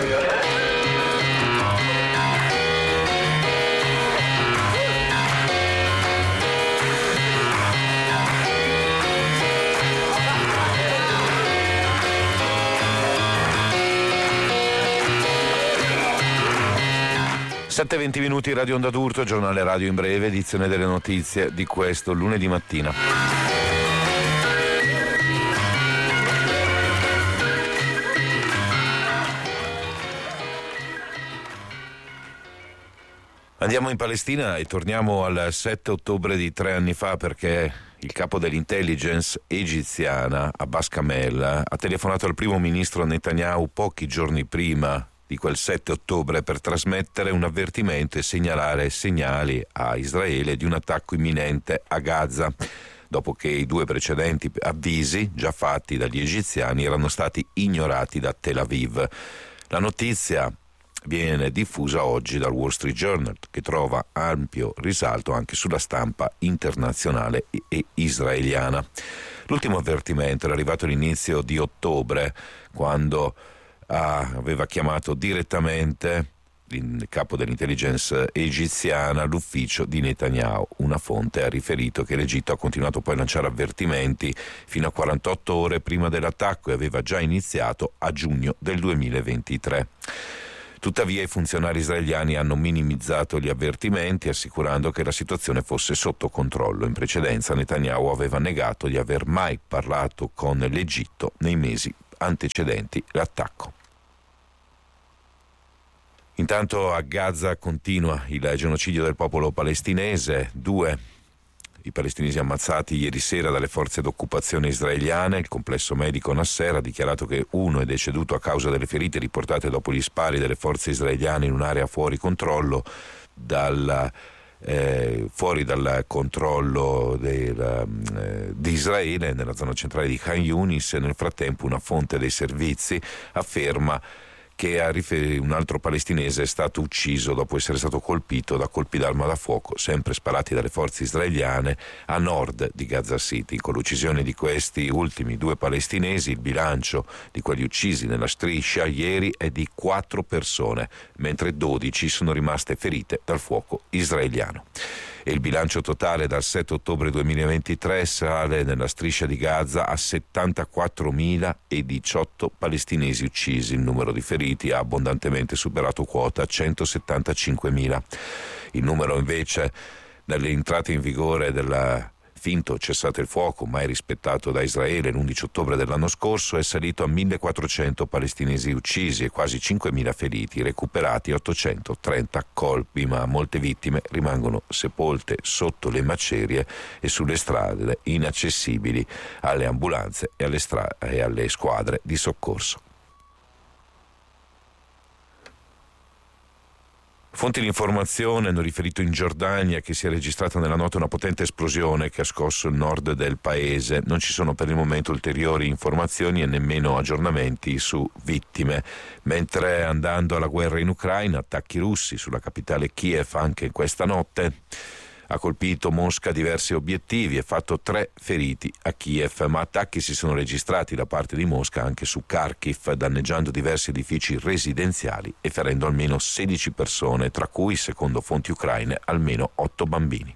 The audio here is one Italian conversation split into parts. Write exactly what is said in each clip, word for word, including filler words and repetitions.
sette e venti minuti, Radio Onda d'Urto, giornale radio in breve, edizione delle notizie di questo lunedì mattina. Andiamo in Palestina e torniamo al sette ottobre di tre anni fa, perché il capo dell'intelligence egiziana, Abbas Kamel, ha telefonato al primo ministro Netanyahu pochi giorni prima di quel sette ottobre per trasmettere un avvertimento e segnalare segnali a Israele di un attacco imminente a Gaza, dopo che i due precedenti avvisi già fatti dagli egiziani erano stati ignorati da Tel Aviv. La notizia viene diffusa oggi dal Wall Street Journal, che trova ampio risalto anche sulla stampa internazionale e israeliana. L'ultimo avvertimento era arrivato all'inizio di ottobre, quando Ah, aveva chiamato direttamente il capo dell'intelligence egiziana l'ufficio di Netanyahu. Una fonte ha riferito che l'Egitto ha continuato poi a lanciare avvertimenti fino a quarantotto ore prima dell'attacco e aveva già iniziato a giugno del duemilaventitré. Tuttavia i funzionari israeliani hanno minimizzato gli avvertimenti, assicurando che la situazione fosse sotto controllo. In precedenza Netanyahu aveva negato di aver mai parlato con l'Egitto nei mesi antecedenti l'attacco. Intanto a Gaza continua il genocidio del popolo palestinese. Due i palestinesi ammazzati ieri sera dalle forze d'occupazione israeliane. Il complesso medico Nasser ha dichiarato che uno è deceduto a causa delle ferite riportate dopo gli spari delle forze israeliane in un'area fuori controllo dal Eh, fuori dal controllo del, eh, di Israele, nella zona centrale di Khan Yunis. Nel frattempo una fonte dei servizi afferma che a rifer- un altro palestinese è stato ucciso dopo essere stato colpito da colpi d'arma da fuoco, sempre sparati dalle forze israeliane, a nord di Gaza City. Con l'uccisione di questi ultimi due palestinesi, il bilancio di quelli uccisi nella striscia ieri è di quattro persone, mentre dodici sono rimaste ferite dal fuoco israeliano. E il bilancio totale dal sette ottobre duemilaventitré sale nella striscia di Gaza a settantaquattromila diciotto palestinesi uccisi. Il numero di feriti ha abbondantemente superato quota centosettantacinquemila. Il numero invece delle entrate in vigore del finto cessate il fuoco mai rispettato da Israele l'undici ottobre dell'anno scorso è salito a millequattrocento palestinesi uccisi e quasi cinquemila feriti, recuperati ottocentotrenta colpi, ma molte vittime rimangono sepolte sotto le macerie e sulle strade inaccessibili alle ambulanze e alle, stra- e alle squadre di soccorso. Fonti di informazione hanno riferito in Giordania che si è registrata nella notte una potente esplosione che ha scosso il nord del paese. Non ci sono per il momento ulteriori informazioni e nemmeno aggiornamenti su vittime. Mentre andando alla guerra in Ucraina, attacchi russi sulla capitale Kiev anche questa notte. Ha colpito Mosca diversi obiettivi e fatto tre feriti a Kiev, ma attacchi si sono registrati da parte di Mosca anche su Kharkiv, danneggiando diversi edifici residenziali e ferendo almeno sedici persone, tra cui, secondo fonti ucraine, almeno otto bambini.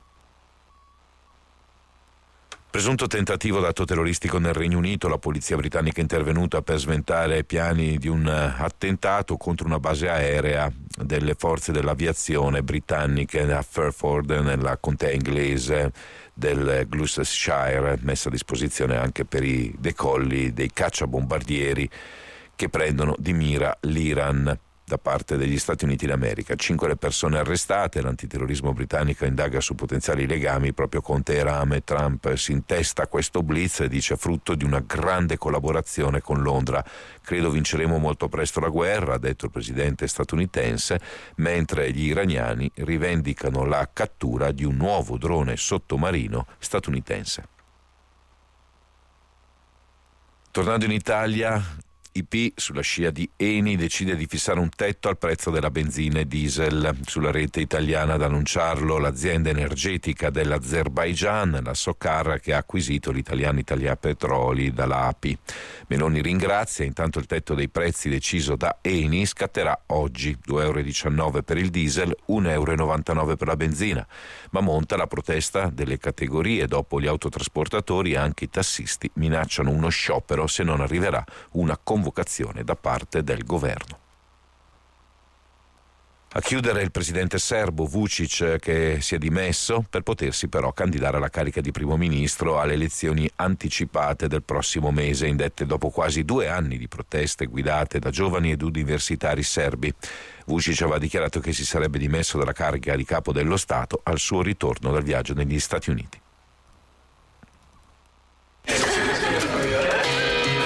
Presunto tentativo d'atto terroristico nel Regno Unito, la polizia britannica è intervenuta per sventare piani di un attentato contro una base aerea delle forze dell'aviazione britanniche a Fairford, nella contea inglese del Gloucestershire, messa a disposizione anche per i decolli dei cacciabombardieri che prendono di mira l'Iran da parte degli Stati Uniti d'America. Cinque le persone arrestate. L'antiterrorismo britannico indaga su potenziali legami proprio con Teheran e Trump si intesta questo blitz e dice frutto di una grande collaborazione con Londra. Credo vinceremo molto presto la guerra, ha detto il presidente statunitense, mentre gli iraniani rivendicano la cattura di un nuovo drone sottomarino statunitense. Tornando in Italia, I P, sulla scia di Eni, decide di fissare un tetto al prezzo della benzina e diesel. Sulla rete italiana ad annunciarlo l'azienda energetica dell'Azerbaigian, la Socar, che ha acquisito l'italiano Italia Petroli dall'A P I. Meloni ringrazia, intanto il tetto dei prezzi deciso da Eni scatterà oggi, due virgola diciannove euro per il diesel, uno virgola novantanove euro per la benzina, ma monta la protesta delle categorie. Dopo gli autotrasportatori anche i tassisti minacciano uno sciopero se non arriverà una convocazione da parte del governo. A chiudere il presidente serbo Vučić, che si è dimesso per potersi però candidare alla carica di primo ministro alle elezioni anticipate del prossimo mese, indette dopo quasi due anni di proteste guidate da giovani ed universitari serbi. Vučić aveva dichiarato che si sarebbe dimesso dalla carica di capo dello Stato al suo ritorno dal viaggio negli Stati Uniti.